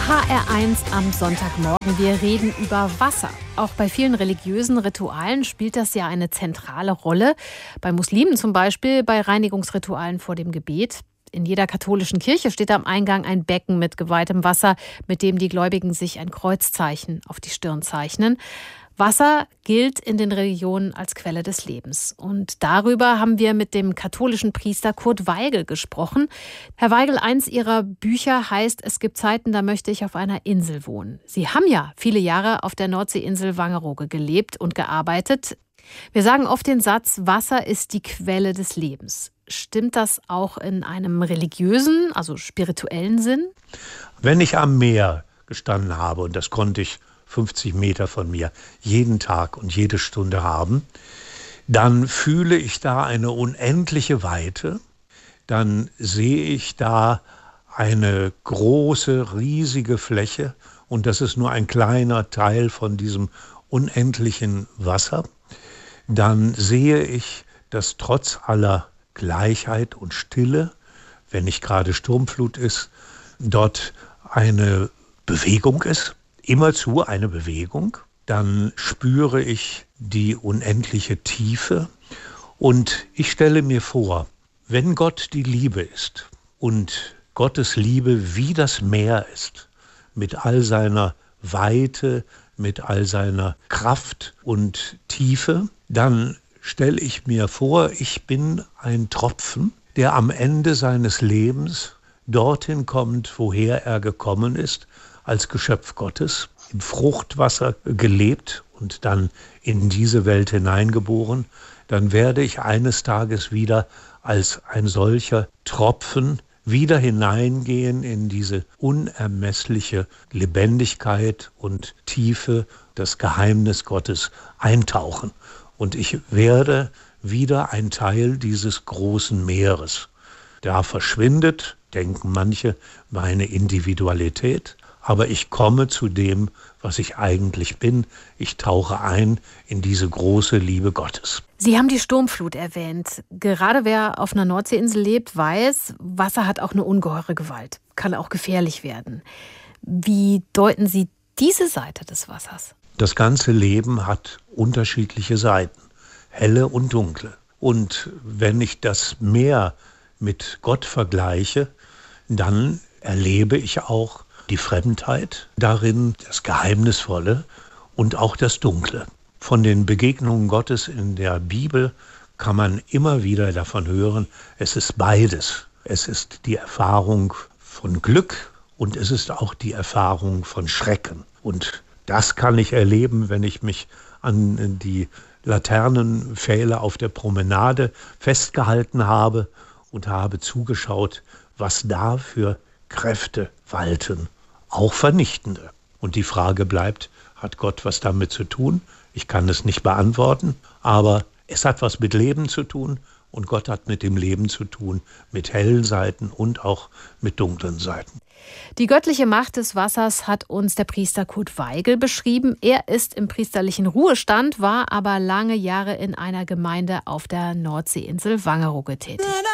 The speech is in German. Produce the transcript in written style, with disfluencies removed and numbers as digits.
HR1 am Sonntagmorgen. Wir reden über Wasser. Auch bei vielen religiösen Ritualen spielt das ja eine zentrale Rolle. Bei Muslimen zum Beispiel bei Reinigungsritualen vor dem Gebet. In jeder katholischen Kirche steht am Eingang ein Becken mit geweihtem Wasser, mit dem die Gläubigen sich ein Kreuzzeichen auf die Stirn zeichnen. Wasser gilt in den Religionen als Quelle des Lebens. Und darüber haben wir mit dem katholischen Priester Kurt Weigel gesprochen. Herr Weigel, eins Ihrer Bücher heißt "Es gibt Zeiten, da möchte ich auf einer Insel wohnen". Sie haben ja viele Jahre auf der Nordseeinsel Wangerooge gelebt und gearbeitet. Wir sagen oft den Satz, Wasser ist die Quelle des Lebens. Stimmt das auch in einem religiösen, also spirituellen Sinn? Wenn ich am Meer gestanden habe, und das konnte ich 50 Meter von mir jeden Tag und jede Stunde haben, dann fühle ich da eine unendliche Weite, dann sehe ich da eine große, riesige Fläche und das ist nur ein kleiner Teil von diesem unendlichen Wasser. Dann sehe ich, dass trotz aller Gleichheit und Stille, wenn nicht gerade Sturmflut ist, dort eine Bewegung ist. Immerzu eine Bewegung, dann spüre ich die unendliche Tiefe und ich stelle mir vor, wenn Gott die Liebe ist und Gottes Liebe wie das Meer ist, mit all seiner Weite, mit all seiner Kraft und Tiefe, dann stelle ich mir vor, ich bin ein Tropfen, der am Ende seines Lebens dorthin kommt, woher er gekommen ist, als Geschöpf Gottes, im Fruchtwasser gelebt und dann in diese Welt hineingeboren, dann werde ich eines Tages wieder als ein solcher Tropfen wieder hineingehen in diese unermessliche Lebendigkeit und Tiefe, das Geheimnis Gottes eintauchen. Und ich werde wieder ein Teil dieses großen Meeres. Da verschwindet, denken manche, meine Individualität. Aber ich komme zu dem, was ich eigentlich bin. Ich tauche ein in diese große Liebe Gottes. Sie haben die Sturmflut erwähnt. Gerade wer auf einer Nordseeinsel lebt, weiß, Wasser hat auch eine ungeheure Gewalt. Kann auch gefährlich werden. Wie deuten Sie diese Seite des Wassers? Das ganze Leben hat unterschiedliche Seiten, helle und dunkle. Und wenn ich das Meer mit Gott vergleiche, dann erlebe ich auch die Fremdheit darin, das Geheimnisvolle und auch das Dunkle. Von den Begegnungen Gottes in der Bibel kann man immer wieder davon hören, es ist beides. Es ist die Erfahrung von Glück und es ist auch die Erfahrung von Schrecken. Und das kann ich erleben, wenn ich mich an die Laternenpfähle auf der Promenade festgehalten habe und habe zugeschaut, was da für Kräfte walten. Auch vernichtende. Und die Frage bleibt, hat Gott was damit zu tun? Ich kann es nicht beantworten, aber es hat was mit Leben zu tun und Gott hat mit dem Leben zu tun, mit hellen Seiten und auch mit dunklen Seiten. Die göttliche Macht des Wassers hat uns der Priester Kurt Weigel beschrieben. Er ist im priesterlichen Ruhestand, war aber lange Jahre in einer Gemeinde auf der Nordseeinsel Wangerooge tätig.